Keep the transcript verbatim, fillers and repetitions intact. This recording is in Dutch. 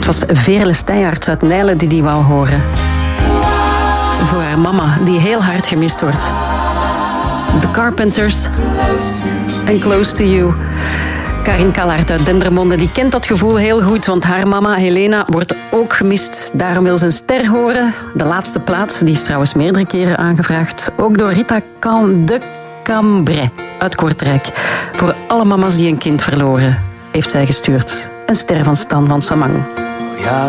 was Veerle Steijaerts uit Nijlen die die wou horen. Voor haar mama, die heel hard gemist wordt. The Carpenters en Close to You. Karin Kalaert uit Dendermonde die kent dat gevoel heel goed, want haar mama Helena wordt ook gemist. Daarom wil ze een ster horen. De laatste plaat, die is trouwens meerdere keren aangevraagd. Ook door Rita Can de Cambrai uit Kortrijk. Voor alle mama's die een kind verloren, heeft zij gestuurd. Een ster van Stan van Samang. Ja,